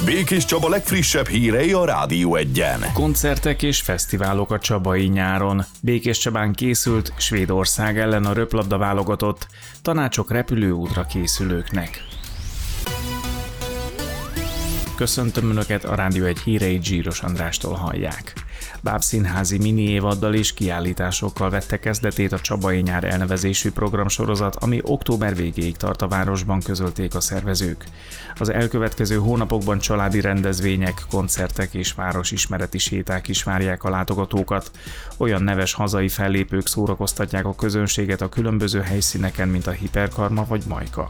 Békés Csaba legfrissebb hírei a Rádió Egyen. Koncertek és fesztiválok a csabai nyáron. Békés Csabán készült Svédország ellen a röplabda válogatott, tanácsok repülőútra készülőknek. Köszöntöm Önöket, a Rádió Egy híreit Zsíros Andrástól hallják. Bábszínházi mini évaddal és kiállításokkal vette kezdetét a Csabai nyár elnevezésű programsorozat, ami október végéig tart a városban, közölték a szervezők. Az elkövetkező hónapokban családi rendezvények, koncertek és városismereti séták is várják a látogatókat. Olyan neves hazai fellépők szórakoztatják a közönséget a különböző helyszíneken, mint a Hiperkarma vagy Majka.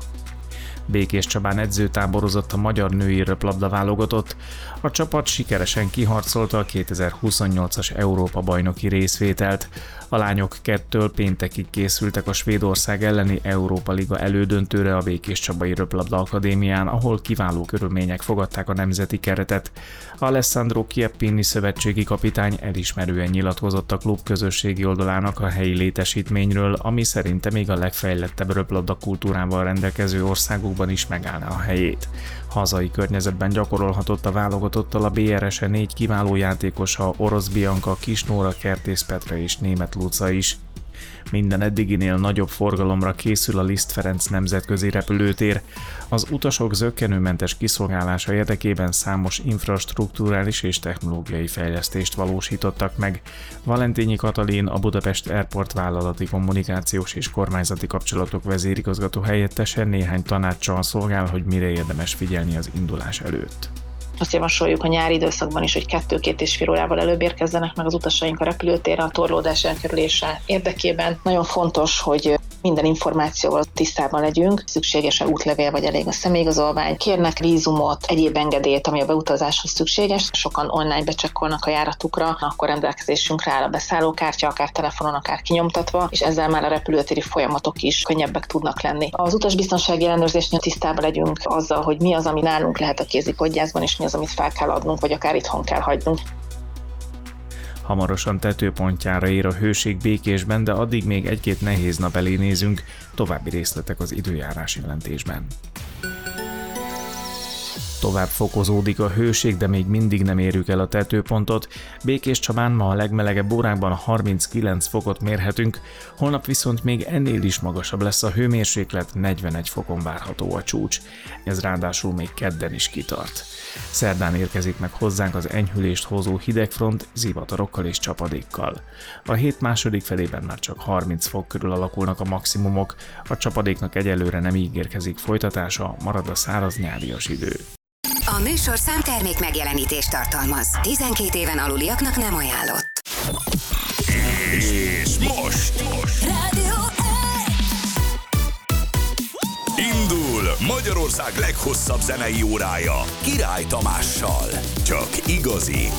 Békés Csabán edzőtáborozott a magyar női röplabda válogatott. A csapat sikeresen kiharcolta a 2028-as Európa-bajnoki részvételt. A lányok kettől péntekig készültek a Svédország elleni Európa Liga elődöntőre a Békés Csabai Röplabda Akadémián, ahol kiváló körülmények fogadták a nemzeti keretet. Alessandro Chiappini szövetségi kapitány elismerően nyilatkozott a klub közösségi oldalának a helyi létesítményről, ami szerinte még a legfejlettebb röplabda kultúrával rendelkező országokban is megállná a helyét. Hazai környezetben gyakorolhatott a válogatottal a BRS-e 4 kiváló játékosa, Orosz Bianca, Kis Nóra, Kertész Petra és Németh Luca is. Minden eddiginél nagyobb forgalomra készül a Liszt Ferenc nemzetközi repülőtér. Az utasok zökkenőmentes kiszolgálása érdekében számos infrastrukturális és technológiai fejlesztést valósítottak meg. Valentényi Katalin, a Budapest Airport vállalati kommunikációs és kormányzati kapcsolatok vezérigazgató helyettese néhány tanáccsal szolgál, hogy mire érdemes figyelni az indulás előtt. Azt javasoljuk a nyári időszakban is, hogy 2-2,5 órával előbb érkezzenek meg az utasaink a repülőtérre a torlódás elkerülése érdekében. Nagyon fontos, hogy minden információval tisztában legyünk, szükséges-e útlevél vagy elég a személyigazolvány, kérnek vízumot, egyéb engedélyt, ami a beutazáshoz szükséges. Sokan online becsekkolnak a járatukra, akkor rendelkezésünkre áll a beszállókártya, akár telefonon, akár kinyomtatva, és ezzel már a repülőtéri folyamatok is könnyebbek tudnak lenni. Az utasbiztonsági ellenőrzésnél tisztában legyünk azzal, hogy mi az, ami nálunk lehet a kézipodgyászban, és mi az, amit fel kell adnunk, vagy akár itthon kell hagynunk. Hamarosan tetőpontjára ér a hőség Békésben, de addig még egy-két nehéz nap elé nézünk, további részletek az időjárás jelentésben. Tovább fokozódik a hőség, de még mindig nem érjük el a tetőpontot. Békés Csabán ma a legmelegebb órákban 39 fokot mérhetünk, holnap viszont még ennél is magasabb lesz a hőmérséklet, 41 fokon várható a csúcs. Ez ráadásul még kedden is kitart. Szerdán érkezik meg hozzánk az enyhülést hozó hidegfront zivatarokkal és csapadékkal. A hét második felében már csak 30 fok körül alakulnak a maximumok, a csapadéknak egyelőre nem ígérkezik folytatása, marad a száraz nyárias idő. A műsorszám termék megjelenítést tartalmaz. 12 éven aluliaknak nem ajánlott. És most Rádió indul Magyarország leghosszabb zenei órája Király Tamással. Csak igazi,